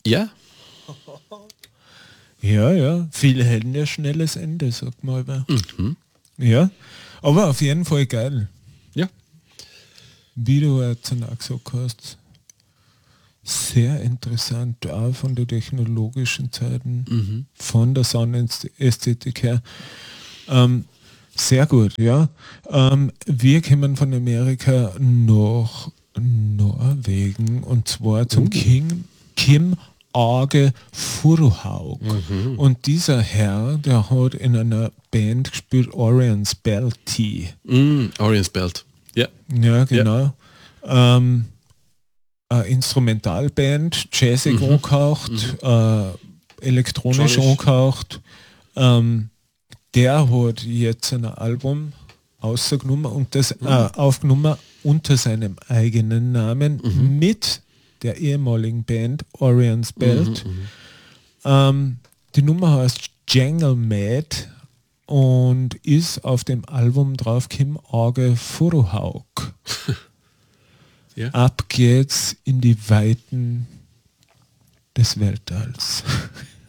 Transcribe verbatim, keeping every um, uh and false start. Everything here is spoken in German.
Ja. Ja, ja. Viele hätten ja schnelles Ende, sagt mal. Mhm. Ja, aber auf jeden Fall geil. Ja. Wie du jetzt auch gesagt hast, sehr interessant, auch von der technologischen Seiten, Mhm. von der Soundästhetik her. Ähm, sehr gut, ja. Ähm, wir kommen von Amerika nach Norwegen und zwar zum Uh. King, Kim Age Furuhaug. Mhm. Und dieser Herr, der hat in einer Band gespielt, Orion's Belty. Mm, Orion's Belt. Ja. Ja, genau. Ja. Ähm, eine Instrumentalband, jazzig Mhm. angehaucht, Mhm. äh, elektronisch Tronisch. angehaucht. Ähm, der hat jetzt ein Album ausgenommen und das Mhm. äh, aufgenommen unter seinem eigenen Namen Mhm. mit der ehemaligen Band Orion's Belt. Mhm. Mhm. Ähm, die Nummer heißt Jangle Mad und ist auf dem Album drauf Kim Age Furuhaug. Ja. Ab geht's in die Weiten des Weltalls.